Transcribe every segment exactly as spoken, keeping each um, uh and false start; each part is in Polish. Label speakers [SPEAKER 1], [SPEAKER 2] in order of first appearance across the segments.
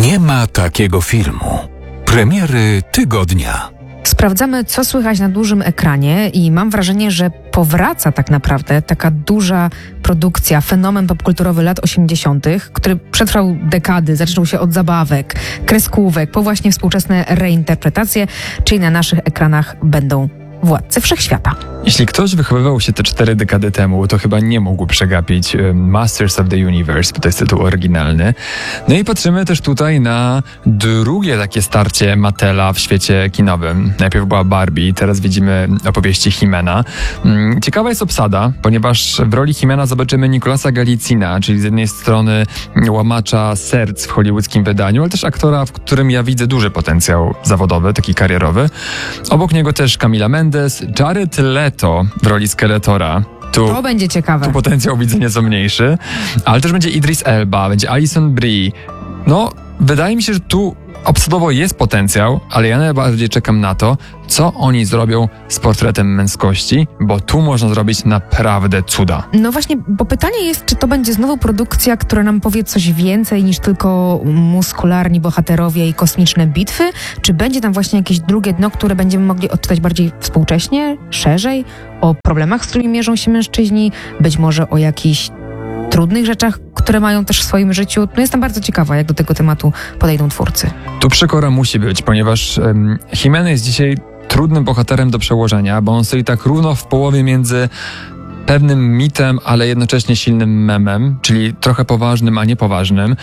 [SPEAKER 1] Nie ma takiego filmu. Premiery tygodnia.
[SPEAKER 2] Sprawdzamy, co słychać na dużym ekranie i mam wrażenie, że powraca tak naprawdę taka duża produkcja, fenomen popkulturowy lat osiemdziesiątych, który przetrwał dekady, zaczął się od zabawek, kreskówek, po właśnie współczesne reinterpretacje, czyli na naszych ekranach będą Władcy Wszechświata.
[SPEAKER 3] Jeśli ktoś wychowywał się te cztery dekady temu, to chyba nie mógł przegapić Masters of the Universe, bo to jest tytuł oryginalny. No i patrzymy też tutaj na drugie takie starcie Mattela w świecie kinowym. Najpierw była Barbie, teraz widzimy opowieści He-Mana. Ciekawa jest obsada, ponieważ w roli He-Mana zobaczymy Nicolasa Galicina, czyli z jednej strony łamacza serc w hollywoodzkim wydaniu, ale też aktora, w którym ja widzę duży potencjał zawodowy, taki karierowy. Obok niego też Camila Mendes, Jared Leto w roli Skeletora. Tu,
[SPEAKER 2] to będzie ciekawe.
[SPEAKER 3] Tu potencjał widzę nieco mniejszy, ale też będzie Idris Elba, będzie Alison Brie. No, wydaje mi się, że tu obsadowo jest potencjał, ale ja najbardziej czekam na to, co oni zrobią z portretem męskości, bo tu można zrobić naprawdę cuda.
[SPEAKER 2] No właśnie, bo pytanie jest, czy to będzie znowu produkcja, która nam powie coś więcej niż tylko muskularni bohaterowie i kosmiczne bitwy, czy będzie tam właśnie jakieś drugie dno, które będziemy mogli odczytać bardziej współcześnie, szerzej, o problemach, z którymi mierzą się mężczyźni, być może o jakichś trudnych rzeczach, które mają też w swoim życiu. No jestem bardzo ciekawa, jak do tego tematu podejdą twórcy.
[SPEAKER 3] Tu przekora musi być, ponieważ um, He-Man jest dzisiaj trudnym bohaterem do przełożenia, bo on stoi tak równo w połowie między pewnym mitem, ale jednocześnie silnym memem, czyli trochę poważnym, a nie poważnym.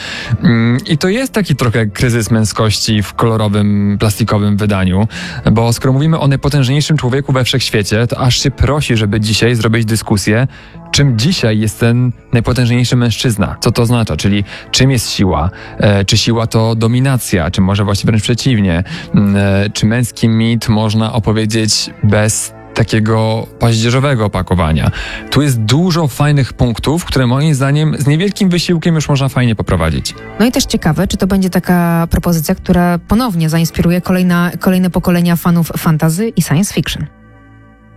[SPEAKER 3] I to jest taki trochę kryzys męskości w kolorowym, plastikowym wydaniu, bo skoro mówimy o najpotężniejszym człowieku we wszechświecie, to aż się prosi, żeby dzisiaj zrobić dyskusję, czym dzisiaj jest ten najpotężniejszy mężczyzna. Co to oznacza? Czyli czym jest siła? E, czy siła to dominacja? Czy może właśnie wręcz przeciwnie? E, czy męski mit można opowiedzieć bez takiego paździerzowego opakowania? Tu jest dużo fajnych punktów, które moim zdaniem z niewielkim wysiłkiem już można fajnie poprowadzić.
[SPEAKER 2] No i też ciekawe, czy to będzie taka propozycja, która ponownie zainspiruje kolejna, kolejne pokolenia fanów fantasy i science fiction.